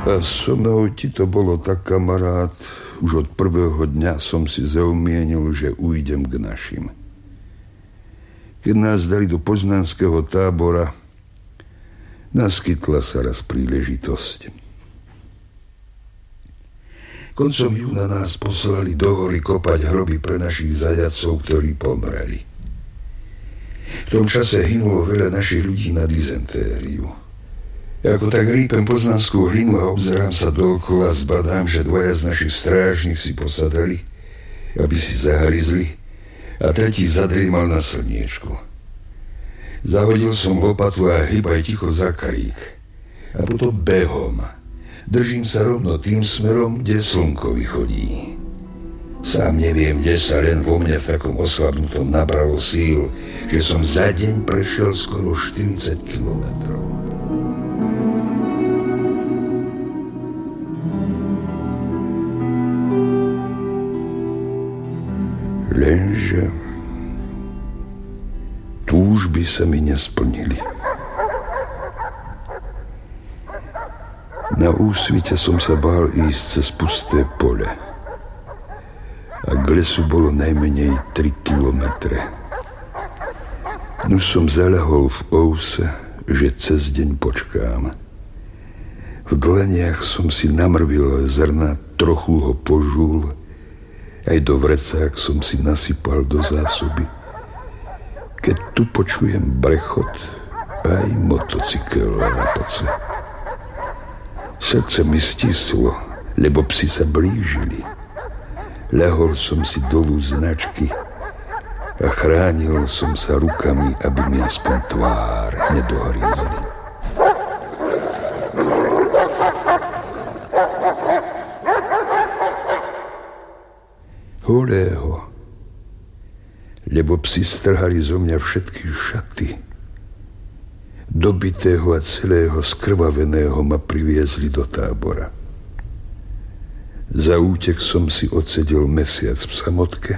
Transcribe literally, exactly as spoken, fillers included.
A so mnou ti to bolo tak, kamarát. Už od prvého dňa som si zaumienil, že ujdem k našim. Keď nás dali do poznanského tábora, naskytla sa raz príležitosť. Koncom júna nás poslali do hory kopať hroby pre našich zajatcov, ktorí pomreli. V tom čase hynulo veľa našich ľudí na dizentériu. Ja ako tak rýpem poznanskú hlinu a obzerám sa dookola, zbadám, že dvaja z našich strážnych si posadali, aby si zahryzli, a tretí zadriemal na slniečku. Zahodil som lopatu a hýbaj ticho za karík. A potom behom. Držím sa rovno tým smerom, kde slnko vychodí. Sám neviem, kde sa len vo mne v takom oslabnutom nabralo síl, že som za deň prešiel skoro štyridsať kilometrov. Lenže túžby sa mi nesplnili. Na úsvite som sa bál ísť cez pusté pole. A k lesu bolo najmenej tri kilometre. Nuž som zalahol v ouse, že cez deň počkám. V dlaniach som si namrvil zrna, trochu ho požul, aj do vrecák som si nasypal do zásoby. Keď tu počujem brechot, aj motocykel rapace. Srdce mi stislo, lebo psi sa blížili. Ľahol som si dolu značky a chránil som sa rukami, aby mi aspoň tvár nedohrízli. Holého, lebo psi strhali zo mňa všetky šaty. Dobitého a celého skrvaveného ma priviezli do tábora. Za útek som si odsedel mesiac v samotke